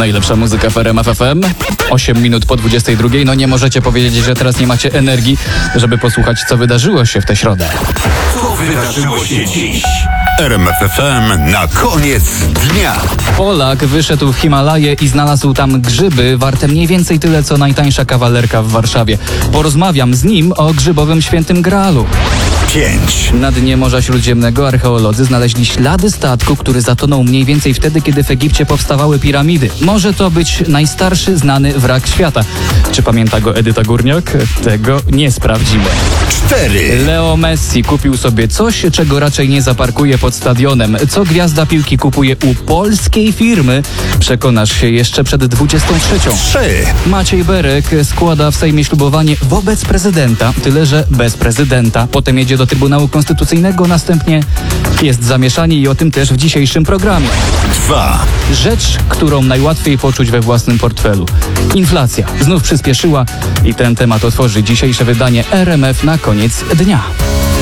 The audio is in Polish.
Najlepsza muzyka w RMF FM. 8 minut po 22. No nie możecie powiedzieć, że teraz nie macie energii, żeby posłuchać, co wydarzyło się w tę środę. Co wydarzyło się dziś? RMF FM na koniec dnia. Polak wyszedł w Himalaje i znalazł tam grzyby warte mniej więcej tyle, co najtańsza kawalerka w Warszawie. Porozmawiam z nim o grzybowym świętym Graalu. 5. Na dnie Morza Śródziemnego archeolodzy znaleźli ślady statku, który zatonął mniej więcej wtedy, kiedy w Egipcie powstawały piramidy. Może to być najstarszy znany wrak świata. Czy pamięta go Edyta Górniak? Tego nie sprawdzimy. 4. Leo Messi kupił sobie coś, czego raczej nie zaparkuje pod stadionem. Co gwiazda piłki kupuje u polskiej firmy? Przekonasz się jeszcze przed 23. 3. Maciej Berek składa w Sejmie ślubowanie wobec prezydenta, tyle że bez prezydenta. Potem jedzie do Trybunału Konstytucyjnego, następnie jest zamieszanie i o tym też w dzisiejszym programie. 2. Rzecz, którą najłatwiej poczuć we własnym portfelu. Inflacja znów przyspieszyła i ten temat otworzy dzisiejsze wydanie RMF na koniec dnia.